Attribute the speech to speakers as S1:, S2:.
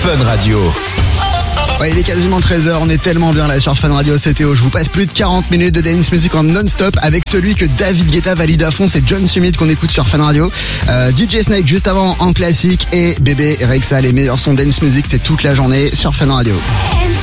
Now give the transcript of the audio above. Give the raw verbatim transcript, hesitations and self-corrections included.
S1: Fun Radio.
S2: Ouais, il est quasiment treize heures, on est tellement bien là sur Fun Radio, c'est Théo. Je vous passe plus de quarante minutes de dance music en non-stop avec celui que David Guetta valide à fond, c'est John Summit qu'on écoute sur Fun Radio. Euh, D J Snake juste avant en classique et Bébé Rexha, les meilleurs sons dance music, c'est toute la journée sur Fun Radio.